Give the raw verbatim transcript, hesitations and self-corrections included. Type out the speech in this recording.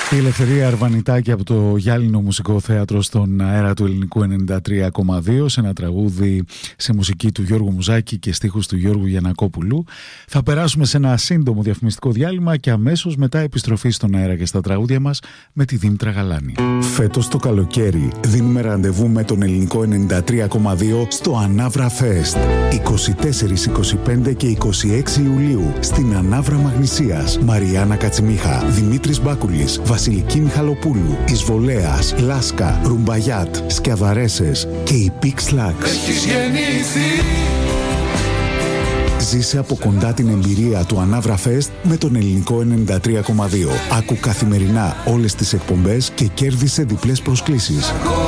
Η Ελευθερία Αρβανιτάκη από το Γυάλινο Μουσικό Θέατρο στον αέρα του Ελληνικού ενενήντα τρία κόμμα δύο, σε ένα τραγούδι σε μουσική του Γιώργου Μουζάκη και στίχους του Γιώργου Γιαννακόπουλου. Θα περάσουμε σε ένα σύντομο διαφημιστικό διάλειμμα και αμέσως μετά επιστροφή στον αέρα και στα τραγούδια μας με τη Δήμητρα Γαλάνη. Φέτος το καλοκαίρι δίνουμε ραντεβού με τον Ελληνικό ενενήντα τρία κόμμα δύο στο Ανάβρα Fest. είκοσι τέσσερα, είκοσι πέντε και είκοσι έξι Ιουλίου στην Ανάβρα Μαγνησίας. Μαριάννα Κατσιμίχα, Δημήτρης Μπάκουλης, Βασιλική Μιχαλοπούλου, Εισβολέας, Λάσκα, Ρουμπαγιάτ, Σκιαδαρέσες και η Pix Lax. Έχεις γεννηθεί. Ζήσε από κοντά την εμπειρία του Ανάβρα Fest με τον Ελληνικό ενενήντα τρία κόμμα δύο. Άκου καθημερινά όλες τις εκπομπές και κέρδισε διπλές προσκλήσεις.